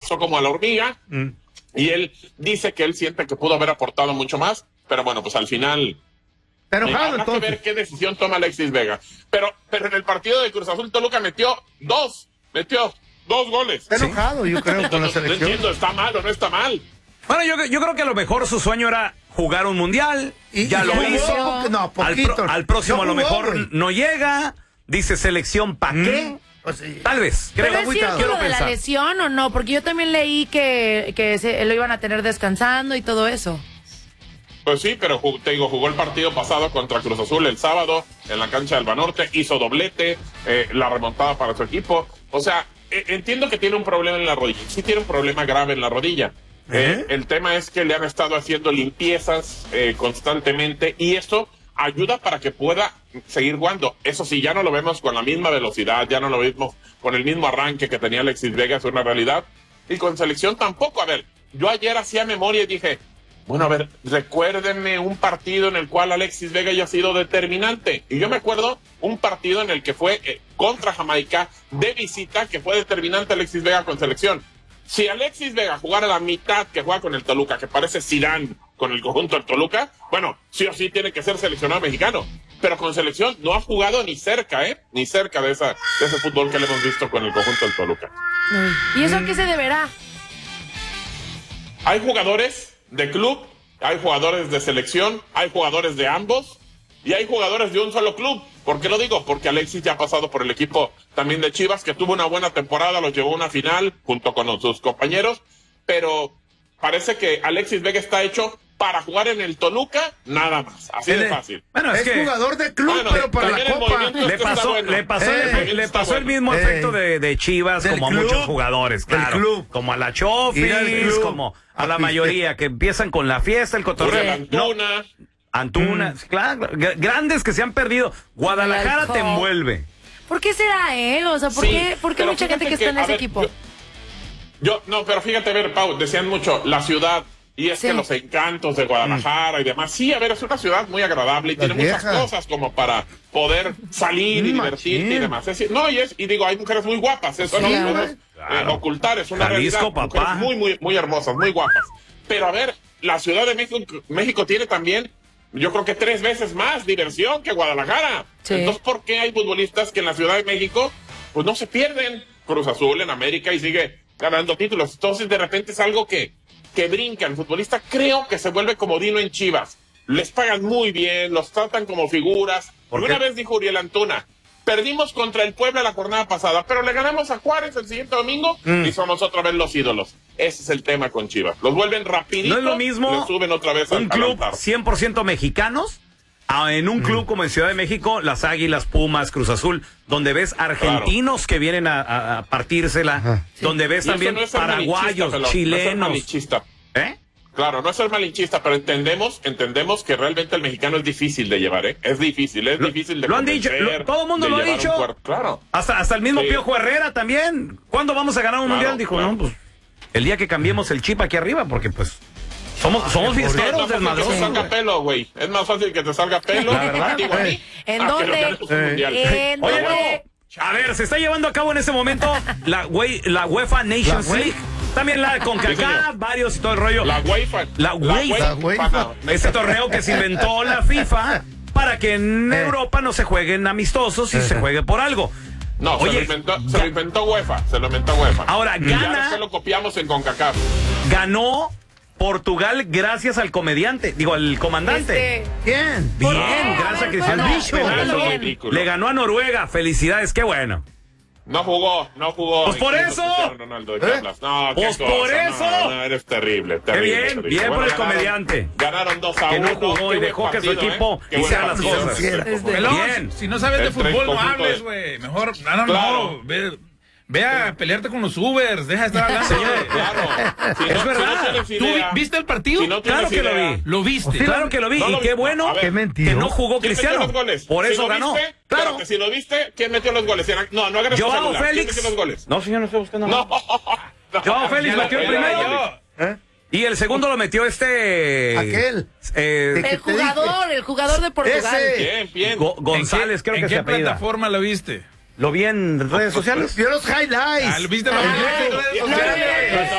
pasó como a la hormiga, y él dice que él siente que pudo haber aportado mucho más, pero bueno, pues al final... Está enojado, habrá que ver qué decisión toma Alexis Vega. Pero en el partido de Cruz Azul, Toluca metió dos goles. Está enojado, yo creo, con la No selección. entiendo, ¿está mal o no está mal? Bueno, yo creo que a lo mejor su sueño era jugar un mundial, ya lo hizo. No, poquito. Al próximo No a lo jugó, mejor güey. no llega, dice selección, ¿pa' qué? Pues sí. Tal vez, creo. ¿Pero es cierto lo de la lesión o no? Porque yo también leí que lo iban a tener descansando y todo eso. Pues sí, pero te digo, jugó el partido pasado contra Cruz Azul el sábado en la cancha del Banorte, hizo doblete, la remontada para su equipo. O sea, entiendo que tiene un problema en la rodilla. Sí tiene un problema grave en la rodilla. El tema es que le han estado haciendo limpiezas constantemente y eso ayuda para que pueda seguir jugando. Eso sí, ya no lo vemos con la misma velocidad, ya no lo vemos con el mismo arranque que tenía Alexis Vega, es una realidad. Y con selección tampoco. A ver, yo ayer hacía memoria y dije, bueno, a ver, recuérdenme un partido en el cual Alexis Vega haya sido determinante. Y yo me acuerdo un partido en el que fue contra Jamaica de visita, que fue determinante Alexis Vega con selección. Si Alexis Vega jugara la mitad que juega con el Toluca, que parece Zidane con el conjunto del Toluca, bueno, sí o sí tiene que ser seleccionado mexicano. Pero con selección no ha jugado ni cerca, ni cerca de ese fútbol que le hemos visto con el conjunto del Toluca. ¿Y eso a qué se deberá? Hay jugadores de club, hay jugadores de selección, hay jugadores de ambos y hay jugadores de un solo club. ¿Por qué lo digo? Porque Alexis ya ha pasado por el equipo también de Chivas, que tuvo una buena temporada, los llevó a una final junto con sus compañeros, pero parece que Alexis Vega está hecho para jugar en el Toluca, nada más, así de fácil. Bueno, es jugador de club, pero para la Copa. Le pasó el mismo efecto de Chivas como a muchos jugadores, claro. Como a la Chofis, como a la mayoría, que empiezan con la fiesta, el cotorreo. Antuna, claro, grandes que se han perdido. Guadalajara te envuelve. ¿Por qué será, O sea, ¿por qué mucha gente que está en ese equipo? No, pero fíjate, a ver, Pau, decían mucho, la ciudad, y es que los encantos de Guadalajara y demás, sí, a ver, es una ciudad muy agradable y tiene muchas cosas como para poder salir y divertirte y demás. Y digo, hay mujeres muy guapas, eso no podemos ocultar, es una Jalisco, realidad. papá. Mujeres muy, muy hermosas, muy guapas. Pero a ver, la Ciudad de México tiene también, yo creo que 3 veces más diversión que Guadalajara. Sí. Entonces, ¿por qué hay futbolistas que en la Ciudad de México pues no se pierden? Cruz Azul en América y sigue ganando títulos. Entonces, de repente es algo que brinca. El futbolista creo que se vuelve comodino en Chivas. Les pagan muy bien, los tratan como figuras. Una vez dijo Uriel Antuna, perdimos contra el Puebla la jornada pasada, pero le ganamos a Juárez el siguiente domingo y somos otra vez los ídolos. Ese es el tema con Chivas. Los vuelven rapidito, no es lo mismo le suben otra vez un club 100% mexicanos en un club como en Ciudad de México, las Águilas, Pumas, Cruz Azul, donde ves argentinos que vienen a partírsela, donde ves también paraguayos, chilenos. Claro, no es ser malinchista, pero entendemos que realmente el mexicano es difícil de llevar, Es difícil de lo han dicho, todo el mundo lo ha dicho. Claro. Hasta el mismo Piojo Herrera también. ¿Cuándo vamos a ganar un mundial? Dijo, no, pues el día que cambiemos el chip aquí arriba, porque pues somos fiesteros del Madrid. Es más fácil que te salga pelo, güey. Es más fácil que te salga pelo. La verdad. ¿En dónde? ¿En dónde? A ver, se está llevando a cabo en este momento la UEFA Nations League. También la CONCACAF, varios y todo el rollo. La UEFA. Este torneo que se inventó la FIFA para que en Europa no se jueguen amistosos y se juegue por algo. No, se lo inventó UEFA. Ahora, ya lo copiamos en CONCACAF. Ganó Portugal gracias al comandante. Bien, gracias a Cristiano. Le ganó a Noruega, felicidades, qué bueno. No jugó. Pues por eso. Pues por eso. No, eres terrible. Bien por el comediante. Ganaron 2-1. Que no jugó y dejó que su equipo hiciera las cosas. Bien. Si no sabes de fútbol, no hables, güey. Mejor, no. Ve a pelearte con los Ubers, deja de estar hablando. Claro. Es verdad. ¿Tú viste el partido? Claro que lo vi. ¿Lo viste? Claro que lo vi. Y qué bueno que no jugó Cristiano. Por eso ganó. Claro. Si lo viste, ¿quién metió los goles? No agarres tu celular. ¿Quién metió los goles? No, señor, no estoy buscando nada. Joao Félix metió el primero. Y el segundo lo metió aquel. El jugador de Portugal. Bien. González, creo que se apellida. ¿En qué plataforma lo viste? Lo vi en redes sociales. Vio los highlights. ¿Lo viste en redes sociales?